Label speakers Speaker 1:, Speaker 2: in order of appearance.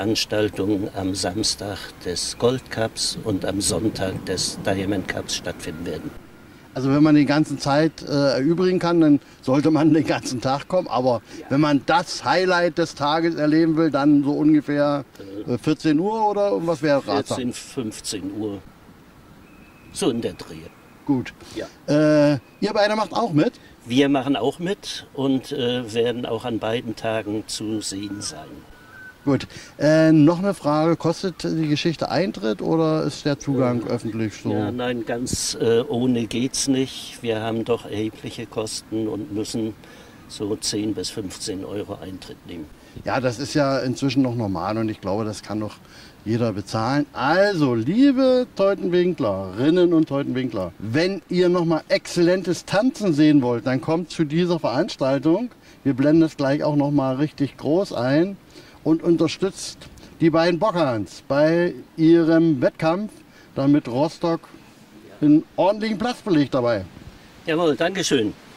Speaker 1: Veranstaltungen am Samstag des Gold Cups und am Sonntag des Diamond Cups stattfinden werden.
Speaker 2: Also wenn man die ganze Zeit erübrigen kann, dann sollte man den ganzen Tag kommen. Aber wenn man das Highlight des Tages erleben will, dann so ungefähr 14 Uhr oder was wäre ratsam?
Speaker 1: 14, 15 Uhr. So in der Dreh.
Speaker 2: Gut.
Speaker 1: Ja.
Speaker 2: Ihr beide macht auch mit?
Speaker 1: Wir machen auch mit und werden auch an beiden Tagen zu sehen sein.
Speaker 2: Gut. Noch eine Frage, kostet die Geschichte Eintritt oder ist der Zugang öffentlich so?
Speaker 1: Ja, nein, ganz ohne geht's nicht. Wir haben doch erhebliche Kosten und müssen so 10 bis 15 Euro Eintritt nehmen.
Speaker 2: Ja, das ist ja inzwischen noch normal und ich glaube, das kann doch jeder bezahlen. Also, liebe Teutenwinklerinnen und Teutenwinkler, wenn ihr nochmal exzellentes Tanzen sehen wollt, dann kommt zu dieser Veranstaltung. Wir blenden es gleich auch nochmal richtig groß ein und unterstützt die beiden Bockhans bei ihrem Wettkampf, damit Rostock einen ordentlichen Platz belegt dabei.
Speaker 1: Jawohl, Dankeschön.